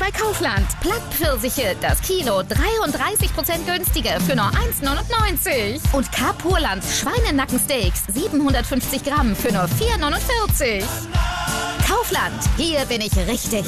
bei Kaufland. Plattpfirsiche, das Kilo 33% günstiger für nur 1,99. Und Carpurland Schweinenackensteaks 750 Gramm für nur 4,49. Kaufland, hier bin ich richtig.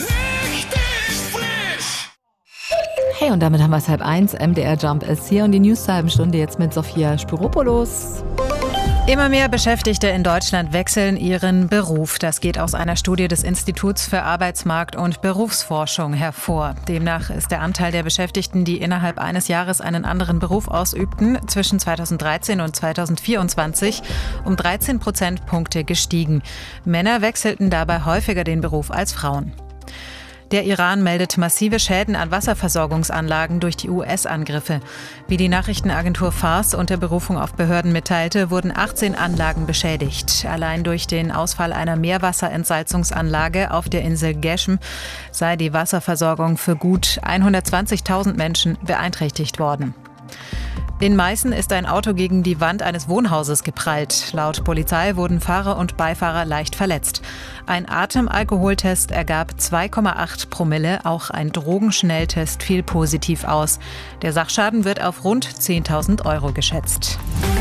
Hey, und damit haben wir es 12:30. MDR Jump ist hier und die News zur halben Stunde jetzt mit Sophia Spiropoulos. Immer mehr Beschäftigte in Deutschland wechseln ihren Beruf. Das geht aus einer Studie des Instituts für Arbeitsmarkt- und Berufsforschung hervor. Demnach ist der Anteil der Beschäftigten, die innerhalb eines Jahres einen anderen Beruf ausübten, zwischen 2013 und 2024 um 13 Prozentpunkte gestiegen. Männer wechselten dabei häufiger den Beruf als Frauen. Der Iran meldet massive Schäden an Wasserversorgungsanlagen durch die US-Angriffe. Wie die Nachrichtenagentur Fars unter Berufung auf Behörden mitteilte, wurden 18 Anlagen beschädigt. Allein durch den Ausfall einer Meerwasserentsalzungsanlage auf der Insel Geshm sei die Wasserversorgung für gut 120.000 Menschen beeinträchtigt worden. In Meißen ist ein Auto gegen die Wand eines Wohnhauses geprallt. Laut Polizei wurden Fahrer und Beifahrer leicht verletzt. Ein Atemalkoholtest ergab 2,8 Promille, auch ein Drogenschnelltest fiel positiv aus. Der Sachschaden wird auf rund 10.000 Euro geschätzt.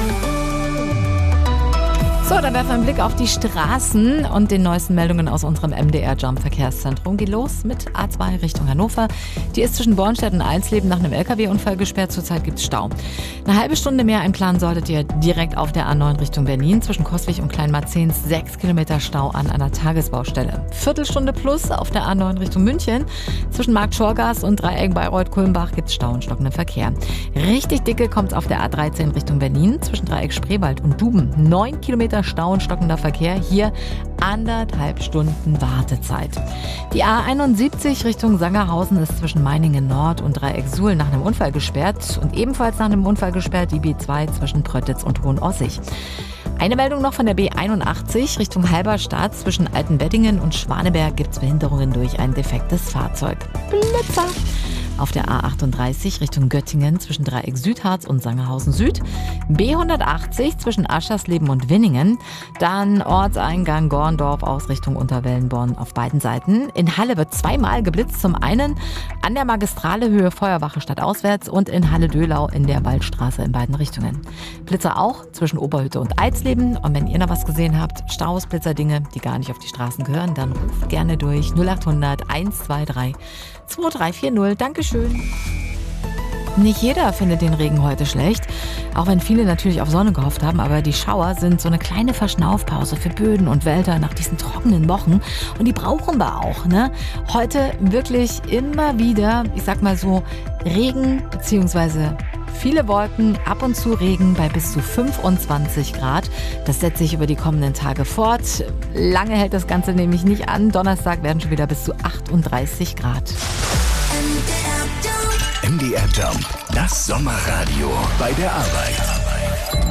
So, dann werfen wir einen Blick auf die Straßen und den neuesten Meldungen aus unserem MDR Jump Verkehrszentrum. Geht los mit A2 Richtung Hannover. Die ist zwischen Bornstedt und Eisleben nach einem LKW-Unfall gesperrt. Zurzeit gibt es Stau. Eine halbe Stunde mehr einplanen solltet ihr direkt auf der A9 Richtung Berlin. Zwischen Coswig und Kleinmarzehns 6 Kilometer Stau an einer Tagesbaustelle. Viertelstunde plus auf der A9 Richtung München. Zwischen Markt Schorgas und Dreieck Bayreuth-Kulmbach gibt es Stau und stockenden Verkehr. Richtig dicke kommt es auf der A13 Richtung Berlin. Zwischen Dreieck Spreewald und Duben 9 Kilometer Stau und stockender Verkehr. Hier 1,5 Stunden Wartezeit. Die A71 Richtung Sangerhausen ist zwischen Meiningen Nord und Dreieck Suhl nach einem Unfall gesperrt. Und ebenfalls nach einem Unfall gesperrt die B2 zwischen Pröttitz und Hohenossig. Eine Meldung noch von der B81 Richtung Halberstadt. Zwischen Altenbettingen und Schwaneberg gibt es Behinderungen durch ein defektes Fahrzeug. Blitzer! Auf der A38 Richtung Göttingen zwischen Dreieck Südharz und Sangerhausen Süd. B180 zwischen Aschersleben und Winningen. Dann Ortseingang Gorndorf aus Richtung Unterwellenborn auf beiden Seiten. In Halle wird zweimal geblitzt. Zum einen an der Magistrale Höhe Feuerwache stadtauswärts und in Halle-Döhlau in der Waldstraße in beiden Richtungen. Blitzer auch zwischen Oberhütte und Eisleben. Und wenn ihr noch was gesehen habt, Staus, Blitzerdinge, die gar nicht auf die Straßen gehören, dann ruft gerne durch 0800 123 2340. Dankeschön. Nicht jeder findet den Regen heute schlecht, auch wenn viele natürlich auf Sonne gehofft haben, aber die Schauer sind so eine kleine Verschnaufpause für Böden und Wälder nach diesen trockenen Wochen und die brauchen wir auch, ne? Heute wirklich immer wieder, ich sag mal so, Regen bzw. viele Wolken, ab und zu Regen bei bis zu 25 Grad. Das setzt sich über die kommenden Tage fort. Lange hält das Ganze nämlich nicht an. Donnerstag werden schon wieder bis zu 38 Grad. MDR Jump, das Sommerradio bei der Arbeit.